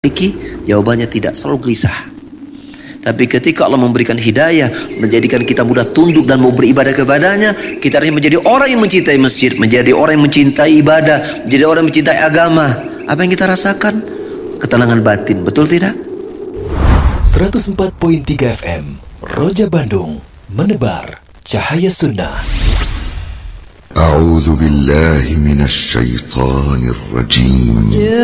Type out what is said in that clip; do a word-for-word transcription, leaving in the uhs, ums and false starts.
memiliki? Jawabannya tidak, selalu gelisah. Tapi ketika Allah memberikan hidayah, menjadikan kita mudah tunduk dan mau beribadah kepadanya, kita harus menjadi orang yang mencintai masjid, menjadi orang yang mencintai ibadah, menjadi orang yang mencintai agama. Apa yang kita rasakan? Ketenangan batin, betul tidak? seratus empat koma tiga F M Roja Bandung, menebar cahaya sunnah. A'udzu billahi minasy syaithanir rajim.